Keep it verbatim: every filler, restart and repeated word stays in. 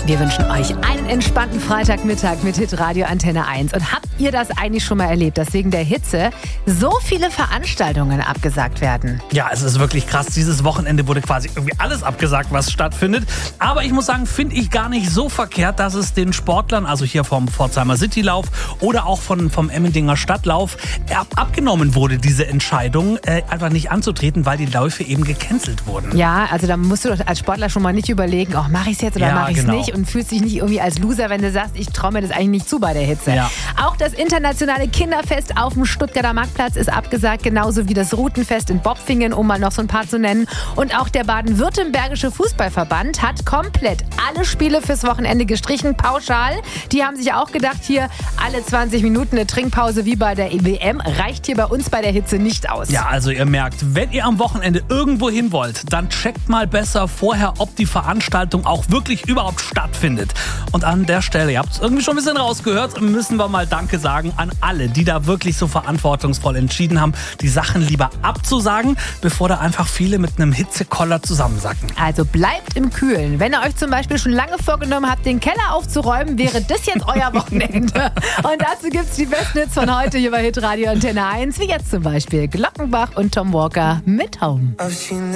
Wir wünschen euch einen entspannten Freitagmittag mit Hitradio Antenne eins. Und habt ihr das eigentlich schon mal erlebt, dass wegen der Hitze so viele Veranstaltungen abgesagt werden? Ja, es ist wirklich krass. Dieses Wochenende wurde quasi irgendwie alles abgesagt, was stattfindet. Aber ich muss sagen, finde ich gar nicht so verkehrt, dass es den Sportlern, also hier vom Pforzheimer Citylauf oder auch von, vom Emmendinger Stadtlauf, ab, abgenommen wurde, diese Entscheidung, äh, einfach nicht anzutreten, weil die Läufe eben gecancelt wurden. Ja, also da musst du doch als Sportler schon mal nicht überlegen, oh, mache ich es jetzt oder Ja, mache ich es genau. nicht? Und fühlst dich nicht irgendwie als Loser, wenn du sagst, ich traue mir das eigentlich nicht zu bei der Hitze. Ja. Auch das internationale Kinderfest auf dem Stuttgarter Marktplatz ist abgesagt, genauso wie das Routenfest in Bopfingen, um mal noch so ein paar zu nennen. Und auch der baden-württembergische Fußballverband hat komplett alle Spiele fürs Wochenende gestrichen, pauschal. Die haben sich auch gedacht, hier alle zwanzig Minuten eine Trinkpause wie bei der W M reicht hier bei uns bei der Hitze nicht aus. Ja, also ihr merkt, wenn ihr am Wochenende irgendwo hin wollt, dann checkt mal besser vorher, ob die Veranstaltung auch wirklich überhaupt stattfindet. Und an der Stelle, ihr habt es irgendwie schon ein bisschen rausgehört, müssen wir mal Danke sagen an alle, die da wirklich so verantwortungsvoll entschieden haben, die Sachen lieber abzusagen, bevor da einfach viele mit einem Hitzekoller zusammensacken. Also bleibt im Kühlen. Wenn ihr euch zum Beispiel schon lange vorgenommen habt, den Keller aufzuräumen, wäre das jetzt euer Wochenende. Und dazu gibt's die besten Hits von heute hier bei Hitradio Antenne eins, wie jetzt zum Beispiel Glockenbach und Tom Walker mit Home.